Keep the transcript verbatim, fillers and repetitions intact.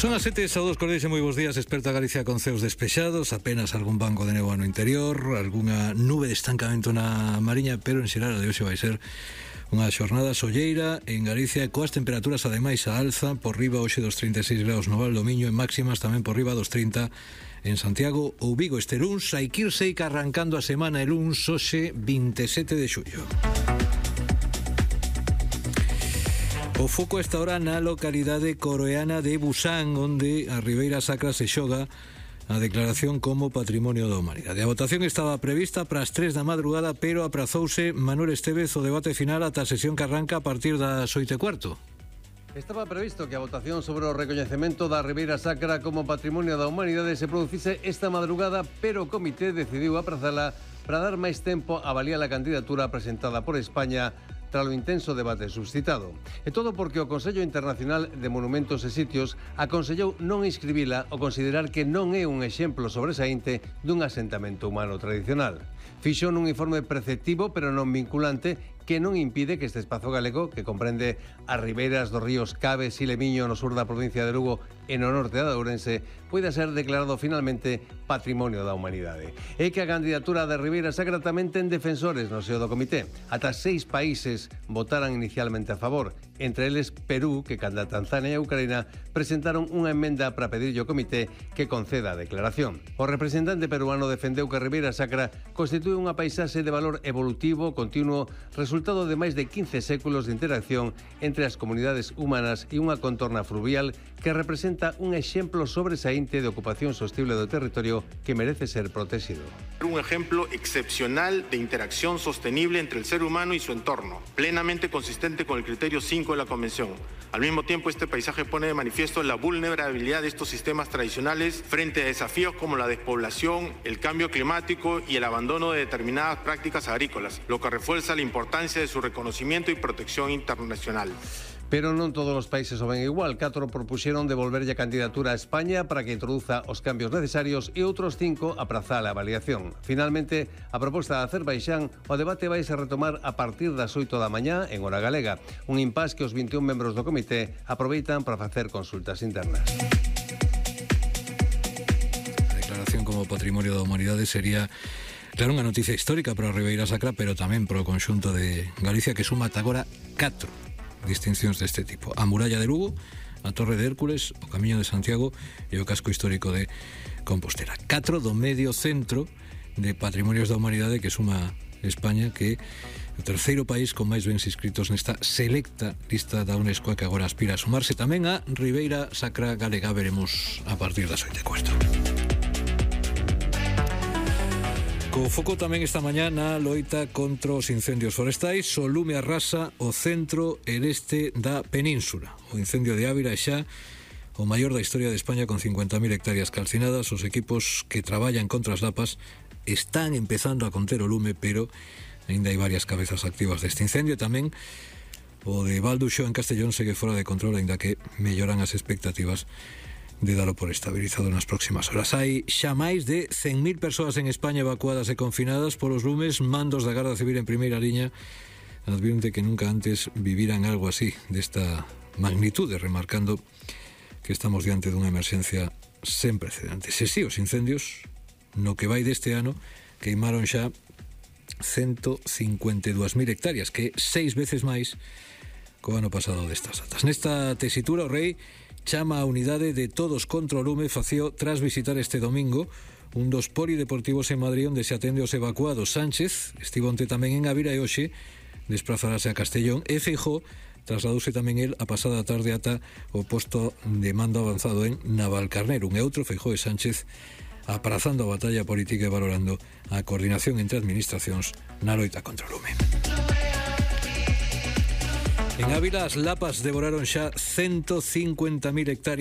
Son as sete, saúdos cordiais e moi bons días. Esperta Galicia con ceos despexados, apenas algún banco de néboa no interior, algunha nube de estancamento na mariña, pero en xeral a de hoxe vai ser unha xornada solleira en Galicia, coas temperaturas ademais a alza, por riba hoxe dos trinta e seis graus no Val do Miño, e máximas tamén por riba dos trinta en Santiago ou Vigo. Este luns hai que irse e que arrancando a semana el luns hoxe vinte e sete de xullo. O foco esta hora na localidade coreana de Busan, onde a Ribeira Sacra se xoga a declaración como Patrimonio da Humanidade. A votación estaba prevista para as tres da madrugada, pero aprazouse Manuel Estévez o debate final ata a sesión que arranca a partir das oito e cuarto. Estaba previsto que a votación sobre o recoñecemento da Ribeira Sacra como Patrimonio da Humanidade se producise esta madrugada, pero o comité decidiu aprazala para dar máis tempo a avaliar a candidatura presentada por España tras o intenso debate suscitado. E todo porque o Consello Internacional de Monumentos e Sitios aconsellou non inscribila ao considerar que non é un exemplo sobresaínte dun asentamento humano tradicional. Fixo nun informe preceptivo, pero non vinculante, que non impide que este espazo galego, que comprende as ribeiras dos ríos Caves e Lemiño no sur da provincia de Lugo e no norte da Ourense, poida ser declarado finalmente Patrimonio da Humanidade. E que a candidatura de Ribeira Sacra tamén ten defensores no seo do comité. Ata seis países votaran inicialmente a favor, entre eles Perú, que canda Tanzania e Ucraína presentaron unha emenda para pedirlle ao comité que conceda a declaración. O representante peruano defendeu que Ribeira Sacra constitúe unha paisaxe de valor evolutivo continuo, resultado de máis de quince séculos de interacción entre as comunidades humanas e unha contorna fluvial que representa un exemplo sobresaínte de ocupación sostible do territorio que merece ser protegido. Un ejemplo excepcional de interacción sostenible entre el ser humano y su entorno, plenamente consistente con el criterio cinco de la Convención. Al mismo tiempo, este paisaje pone de manifiesto la vulnerabilidad de estos sistemas tradicionales frente a desafíos como la despoblación, el cambio climático y el abandono de determinadas prácticas agrícolas, lo que refuerza la importancia de su reconocimiento y protección internacional. Pero non todos os países o ven igual. Catro propuxeron devolverlle a candidatura a España para que introduza os cambios necesarios e outros cinco aprazar a avaliación. Finalmente, a proposta de Azerbaixán, o debate vai se retomar a partir das oito da mañá en hora galega. Un impás que os vinte e un membros do comité aproveitan para facer consultas internas. A declaración como Patrimonio da Humanidade sería, claro, unha noticia histórica para a Ribeira Sacra, pero tamén para o conxunto de Galicia, que suma ata agora catro distincións deste tipo: a Muralla de Lugo, a Torre de Hércules, o Camiño de Santiago e o Casco Histórico de Compostela. Catro do medio centro de Patrimonios da Humanidade que suma España, que é o terceiro país con máis bens inscritos nesta selecta lista da UNESCO, que agora aspira a sumarse tamén a Ribeira Sacra Galega. Veremos a partir das oito e cuarto. Co foco tamén esta mañá na loita contra os incendios forestais. O lume arrasa o centro e este da península. O incendio de Ávila é xa o maior da historia de España, con cincuenta mil hectáreas calcinadas. Os equipos que traballan contra as lapas están empezando a conter o lume, pero ainda hai varias cabezas activas deste incendio. Tamén o de Valduxo en Castellón segue fora de control, aínda que melloran as expectativas de dalo por estabilizado nas próximas horas. Hai xa máis de cen mil persoas en España evacuadas e confinadas polos lumes. Mandos da Garda Civil en primeira liña advirte que nunca antes viviran algo así, desta magnitude, remarcando que estamos diante dunha emerxencia sen precedentes. E si, os incendios no que vai deste ano queimaron xa ciento cincuenta e dúas mil hectáreas, que é seis veces máis co ano pasado destas datas. Nesta tesitura, o rei chama a unidade de todos contra o lume. Facío tras visitar este domingo un dos polideportivos en Madrid onde se atende aos evacuados. Sánchez estivo onte tamén en Ávila e hoxe desplazarase a Castellón, e Feijóo trasladouse tamén el a pasada tarde ata o posto de mando avanzado en Navalcarnero. Un e outro, Feijóo e Sánchez, aprazando a batalla política e valorando a coordinación entre administracións na loita contra o lume. En Ávila as lapas devoraron xa ciento cincuenta mil hectáreas